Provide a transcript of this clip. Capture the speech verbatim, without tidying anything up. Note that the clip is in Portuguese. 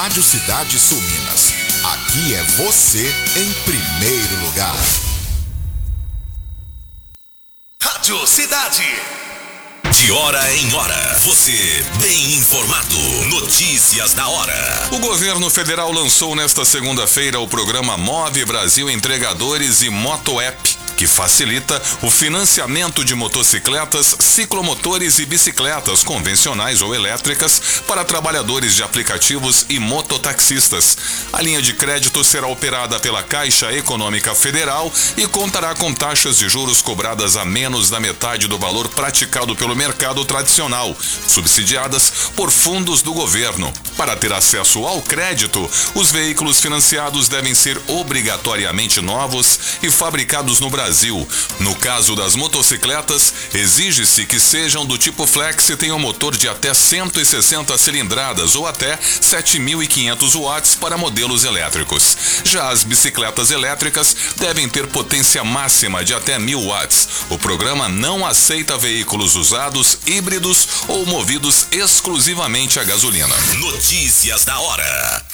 Rádio Cidade Sul Minas. Aqui é você em primeiro lugar. Rádio Cidade. De hora em hora, você bem informado. Notícias da hora. O governo federal lançou nesta segunda-feira o programa Move Brasil Entregadores e Motoapp, que facilita o financiamento de motocicletas, ciclomotores e bicicletas convencionais ou elétricas para trabalhadores de aplicativos e mototaxistas. A linha de crédito será operada pela Caixa Econômica Federal e contará com taxas de juros cobradas a menos da metade do valor praticado pelo mercado tradicional, subsidiadas por fundos do governo. Para ter acesso ao crédito, os veículos financiados devem ser obrigatoriamente novos e fabricados no Brasil. Brasil. No caso das motocicletas, exige-se que sejam do tipo Flex e tenham motor de até cento e sessenta cilindradas ou até sete mil e quinhentos watts para modelos elétricos. Já as bicicletas elétricas devem ter potência máxima de até mil watts. O programa não aceita veículos usados, híbridos ou movidos exclusivamente a gasolina. Notícias da hora.